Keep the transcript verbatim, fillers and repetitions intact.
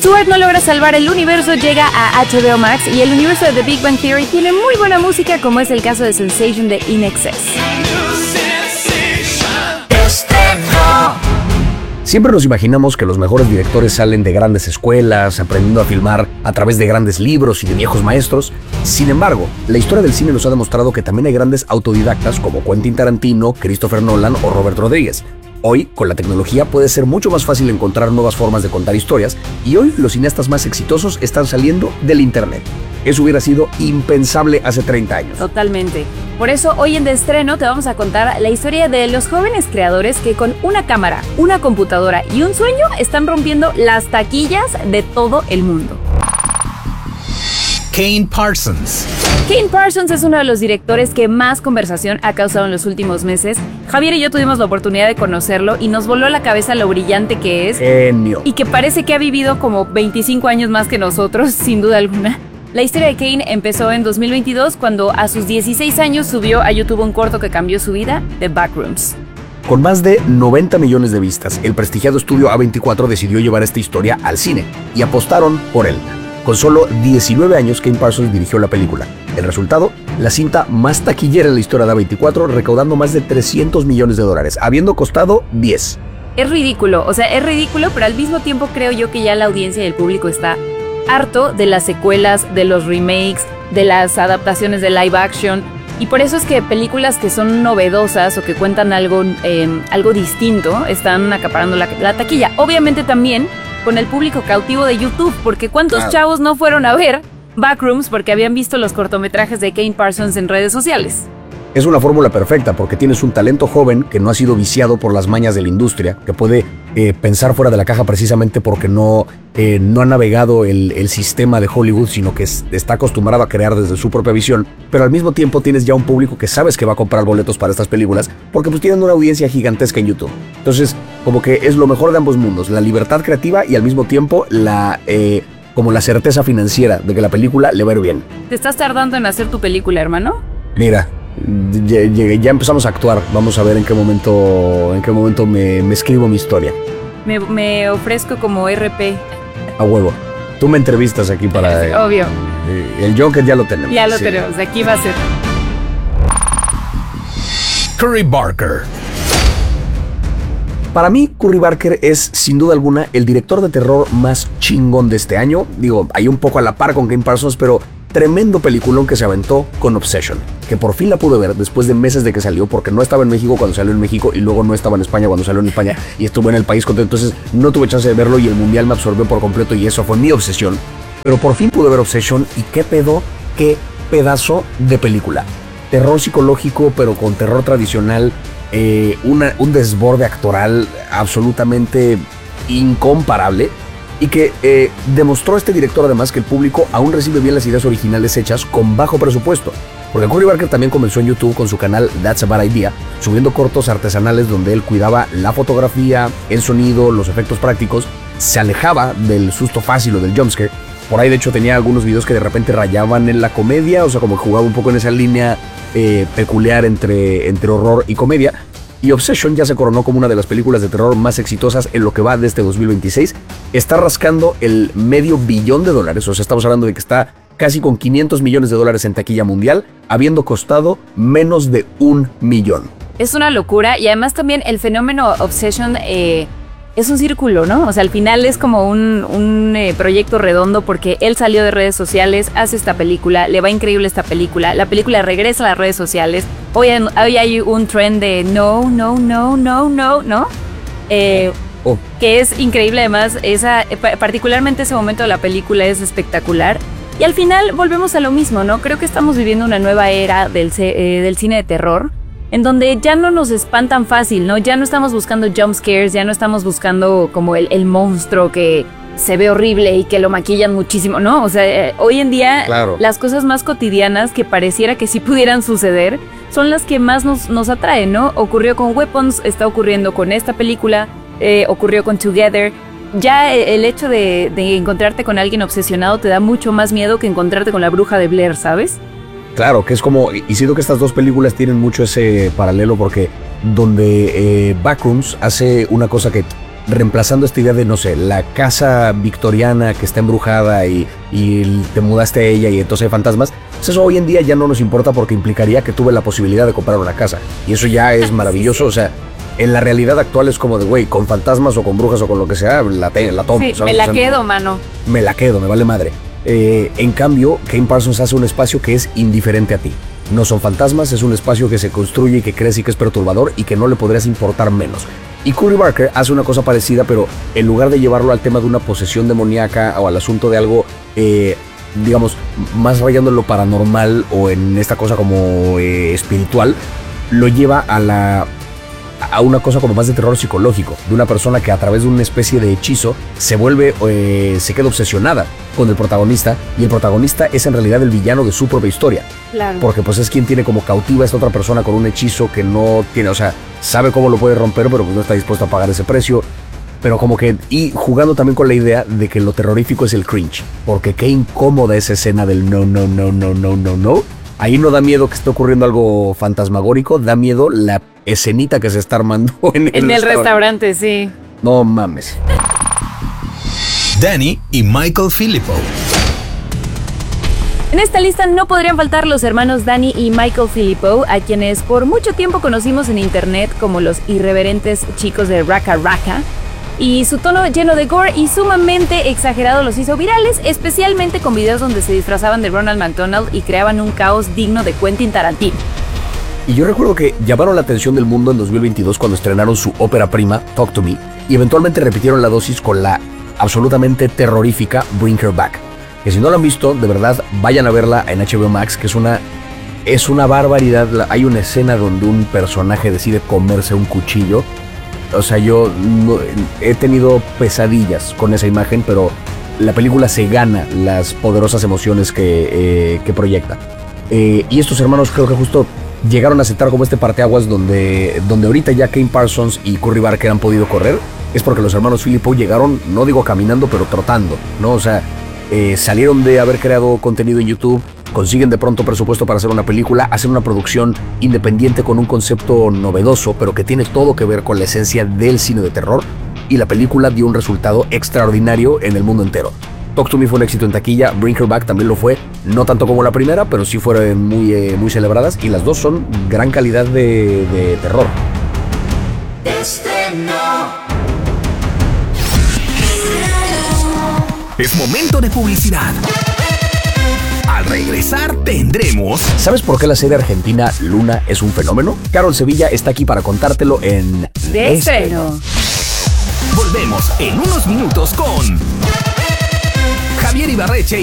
Stewart no logra salvar el universo, llega a H B O Max y el universo de The Big Bang Theory tiene muy buena música, como es el caso de Sensation de In Excess. Siempre nos imaginamos que los mejores directores salen de grandes escuelas, aprendiendo a filmar a través de grandes libros y de viejos maestros. Sin embargo, la historia del cine nos ha demostrado que también hay grandes autodidactas como Quentin Tarantino, Christopher Nolan o Robert Rodríguez. Hoy, con la tecnología, puede ser mucho más fácil encontrar nuevas formas de contar historias y hoy los cineastas más exitosos están saliendo del internet. Eso hubiera sido impensable hace treinta años. Totalmente. Por eso, hoy en De Estreno te vamos a contar la historia de los jóvenes creadores que con una cámara, una computadora y un sueño están rompiendo las taquillas de todo el mundo. Kane Parsons. Kane Parsons es uno de los directores que más conversación ha causado en los últimos meses. Javier y yo tuvimos la oportunidad de conocerlo y nos voló la cabeza lo brillante que es. Genio. Y que parece que ha vivido como veinticinco años más que nosotros, sin duda alguna. La historia de Kane empezó en dos mil veintidós cuando a sus dieciséis años subió a YouTube un corto que cambió su vida, The Backrooms. Con más de noventa millones de vistas, el prestigiado estudio A veinticuatro decidió llevar esta historia al cine y apostaron por él. Con solo diecinueve años, Kane Parsons dirigió la película. El resultado, la cinta más taquillera en la historia de A veinticuatro, recaudando más de trescientos millones de dólares, habiendo costado diez. Es ridículo, o sea, es ridículo, pero al mismo tiempo creo yo que ya la audiencia y el público está harto de las secuelas, de los remakes, de las adaptaciones de live action. Y por eso es que películas que son novedosas o que cuentan algo, eh, algo distinto están acaparando la, la taquilla. Obviamente también con el público cautivo de YouTube, porque ¿cuántos claro. chavos no fueron a ver Backrooms porque habían visto los cortometrajes de Kane Parsons en redes sociales? Es una fórmula perfecta porque tienes un talento joven que no ha sido viciado por las mañas de la industria, que puede eh, pensar fuera de la caja precisamente porque no, eh, no ha navegado el, el sistema de Hollywood, sino que es, está acostumbrado a crear desde su propia visión, pero al mismo tiempo tienes ya un público que sabes que va a comprar boletos para estas películas porque pues tienen una audiencia gigantesca en YouTube. Entonces, como que es lo mejor de ambos mundos, la libertad creativa y al mismo tiempo la... Eh, como la certeza financiera de que la película le va a ir bien. ¿Te estás tardando en hacer tu película, hermano? Mira, ya, ya, ya empezamos a actuar. Vamos a ver en qué momento, en qué momento me, me escribo mi historia. Me, me ofrezco como R P. A huevo. Tú me entrevistas aquí para... Sí, obvio. Eh, el Joker ya lo tenemos. Ya lo sí. tenemos. Aquí va a ser. Curry Barker. Para mí, Curry Barker es, sin duda alguna, el director de terror más chingón de este año. Digo, hay un poco a la par con Kane Parsons, pero tremendo peliculón que se aventó con Obsession, que por fin la pude ver después de meses de que salió, porque no estaba en México cuando salió en México y luego no estaba en España cuando salió en España y estuve en el país contento, entonces no tuve chance de verlo y el mundial me absorbió por completo y eso fue mi obsesión. Pero por fin pude ver Obsession y qué pedo, qué pedazo de película. Terror psicológico, pero con terror tradicional. Eh, una, un desborde actoral absolutamente incomparable y que eh, demostró este director además que el público aún recibe bien las ideas originales hechas con bajo presupuesto, porque Curry Barker también comenzó en YouTube con su canal That's a Bad Idea, subiendo cortos artesanales donde él cuidaba la fotografía, el sonido, los efectos prácticos, se alejaba del susto fácil o del jumpscare. Por ahí de hecho tenía algunos videos que de repente rayaban en la comedia, o sea como que jugaba un poco en esa línea Eh, peculiar entre, entre horror y comedia, y Obsession ya se coronó como una de las películas de terror más exitosas en lo que va de este dos mil veintiséis. Está rascando el medio billón de dólares, o sea, estamos hablando de que está casi con quinientos millones de dólares en taquilla mundial, habiendo costado menos de un millón. Es una locura, y además también el fenómeno Obsession eh, es un círculo, ¿no? O sea, al final es como un, un eh, proyecto redondo porque él salió de redes sociales, hace esta película, le va increíble esta película, la película regresa a las redes sociales, hoy, hoy hay un trend de no, no, no, no, no, ¿no? Eh, oh. Que es increíble además, esa, particularmente ese momento de la película es espectacular. Y al final volvemos a lo mismo, ¿no? Creo que estamos viviendo una nueva era del, eh, del cine de terror, en donde ya no nos espantan fácil, ¿no? Ya no estamos buscando jump scares, ya no estamos buscando como el, el monstruo que se ve horrible y que lo maquillan muchísimo, ¿no? O sea, eh, hoy en día claro. Las cosas más cotidianas que pareciera que sí pudieran suceder son las que más nos, nos atraen, ¿no? Ocurrió con Weapons, está ocurriendo con esta película, eh, ocurrió con Together. Ya el hecho de, de encontrarte con alguien obsesionado te da mucho más miedo que encontrarte con la bruja de Blair, ¿sabes? Claro, que es como, y siento que estas dos películas tienen mucho ese paralelo porque donde eh, Backrooms hace una cosa que reemplazando esta idea de, no sé, la casa victoriana que está embrujada y, y te mudaste a ella y entonces hay fantasmas. Pues eso hoy en día ya no nos importa porque implicaría que tuve la posibilidad de comprar una casa. Y eso ya es maravilloso, o sea, en la realidad actual es como de, güey, con fantasmas o con brujas o con lo que sea, la, te, la tomo. Sí, ¿sabes? me la O sea, quedo, mano. Me la quedo, me vale madre. Eh, en cambio, Kane Parsons hace un espacio que es indiferente a ti. No son fantasmas, es un espacio que se construye y que crece y que es perturbador y que no le podrías importar menos. Y Curry Barker hace una cosa parecida, pero en lugar de llevarlo al tema de una posesión demoníaca o al asunto de algo, eh, digamos, más rayando en lo paranormal o en esta cosa como eh, espiritual, lo lleva a la... a una cosa como más de terror psicológico, de una persona que a través de una especie de hechizo se vuelve, eh, se queda obsesionada con el protagonista, y el protagonista es en realidad el villano de su propia historia. Claro. Porque pues es quien tiene como cautiva a esta otra persona con un hechizo que no tiene, o sea, sabe cómo lo puede romper, pero pues no está dispuesto a pagar ese precio. Pero como que, y jugando también con la idea de que lo terrorífico es el cringe, porque qué incómoda esa escena del no, no, no, no, no, no, no. Ahí no da miedo que esté ocurriendo algo fantasmagórico, da miedo la escenita que se está armando en el, En el restaurante. restaurante, sí. No mames. Danny y Michael Philippou. En esta lista no podrían faltar los hermanos Danny y Michael Philippou, a quienes por mucho tiempo conocimos en internet como los irreverentes chicos de Raka Raka. Y su tono lleno de gore y sumamente exagerado los hizo virales, especialmente con videos donde se disfrazaban de Ronald McDonald y creaban un caos digno de Quentin Tarantino. Y yo recuerdo que llamaron la atención del mundo en dos mil veintidós cuando estrenaron su ópera prima, Talk to Me, y eventualmente repitieron la dosis con la absolutamente terrorífica Bring Her Back. Que si no la han visto, de verdad, vayan a verla en H B O Max, que es una, es una barbaridad. Hay una escena donde un personaje decide comerse un cuchillo. O sea, yo no, he tenido pesadillas con esa imagen, pero la película se gana las poderosas emociones que, eh, que proyecta. Eh, y estos hermanos creo que justo llegaron a sentar como este parteaguas donde, donde ahorita ya Kane Parsons y Curry Barker han podido correr. Es porque los hermanos Philippou llegaron, no digo caminando, pero trotando, ¿no? O sea, eh, salieron de haber creado contenido en YouTube, consiguen de pronto presupuesto para hacer una película, hacen una producción independiente con un concepto novedoso, pero que tiene todo que ver con la esencia del cine de terror, y la película dio un resultado extraordinario en el mundo entero. Talk to Me fue un éxito en taquilla, Bring Her Back también lo fue, no tanto como la primera, pero sí fueron muy, eh, muy celebradas, y las dos son gran calidad de, de terror. Es momento de publicidad. Al regresar tendremos... ¿Sabes por qué la serie argentina Luna es un fenómeno? Carol Sevilla está aquí para contártelo en... De estreno. Volvemos en unos minutos con Javier Ibarreche